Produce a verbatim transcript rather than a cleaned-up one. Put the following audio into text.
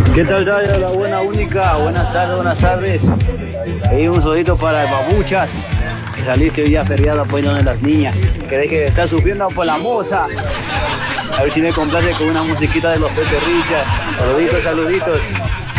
¿Qué tal, Radio La Buena Única? Buenas tardes, buenas tardes. Y un saludito para el Babuchas. Que saliste hoy día feriado apoyando a las niñas. Que deje de estar sufriendo por la moza. A ver si me complace con una musiquita de los Pepe Richas. Saluditos, saluditos.